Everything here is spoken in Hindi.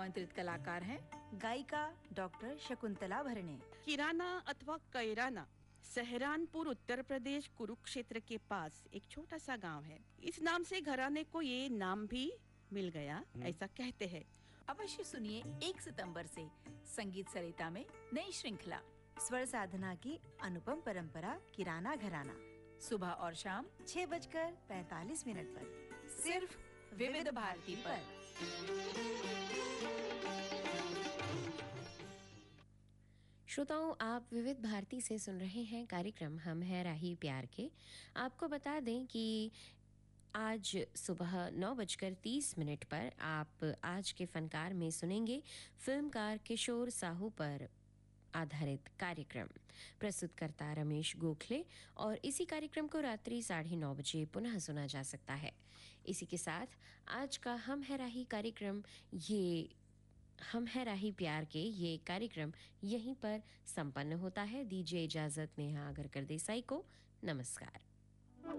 आमंत्रित कलाकार हैं गायिका डॉक्टर शकुंतला भरणे। किराना अथवा कैराना सहरानपुर उत्तर प्रदेश कुरुक्षेत्र के पास एक छोटा सा गांव है। इस नाम से घराने को ये नाम भी मिल गया, ऐसा कहते हैं। अवश्य सुनिए 1 सितंबर से संगीत सरिता में नई श्रृंखला स्वर साधना की अनुपम परंपरा किराना घराना, सुबह और शाम 6:45 पर सिर्फ विविध भारती पर। श्रोताओं, आप विविध भारती से सुन रहे हैं कार्यक्रम हम है राही प्यार के। आपको बता दें कि आज सुबह 9:30 पर आप आज के फनकार में सुनेंगे फिल्मकार किशोर साहू पर आधारित कार्यक्रम। प्रस्तुतकर्ता रमेश गोखले, और इसी कार्यक्रम को रात्रि 9:30 बजे पुनः सुना जा सकता है। इसी के साथ आज का हम है राही कार्यक्रम, ये हम है राही प्यार के ये कार्यक्रम यहीं पर संपन्न होता है। दीजिए इजाजत नेहा अगरकर देसाई को। नमस्कार।